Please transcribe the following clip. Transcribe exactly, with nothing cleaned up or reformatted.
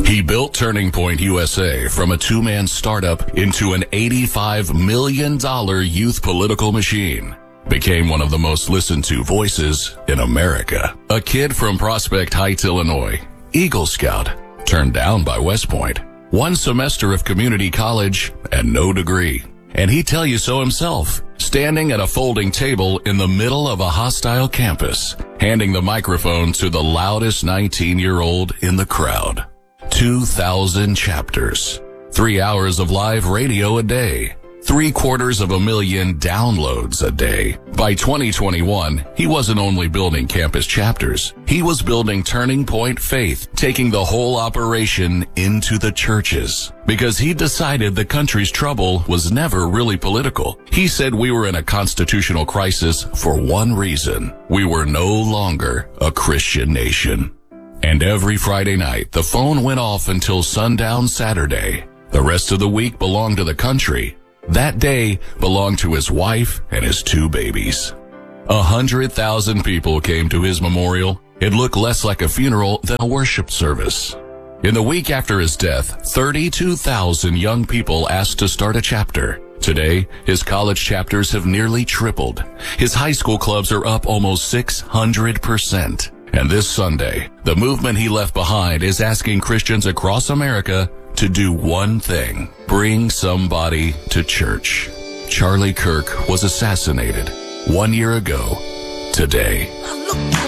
He built Turning Point U S A from a two-man startup into an eighty-five million dollars youth political machine. Became one of the most listened to voices in America. A kid from Prospect Heights, Illinois, Eagle Scout, turned down by West Point. One semester of community college and no degree. And he'd tell you so himself, standing at a folding table in the middle of a hostile campus, handing the microphone to the loudest nineteen-year-old in the crowd. two thousand chapters, three hours of live radio a day, three quarters of a million downloads a day. By twenty twenty-one, he wasn't only building campus chapters, he was building Turning Point Faith, taking the whole operation into the churches. Because he decided the country's trouble was never really political. He said we were in a constitutional crisis for one reason. We were no longer a Christian nation. And every Friday night, the phone went off until sundown Saturday. The rest of the week belonged to the country. That day belonged to his wife and his two babies. A hundred thousand people came to his memorial. It looked less like a funeral than a worship service. In the week after his death, thirty-two thousand young people asked to start a chapter. Today, his college chapters have nearly tripled. His high school clubs are up almost six hundred percent. And this Sunday, the movement he left behind is asking Christians across America to do one thing: bring somebody to church. Charlie Kirk was assassinated one year ago today.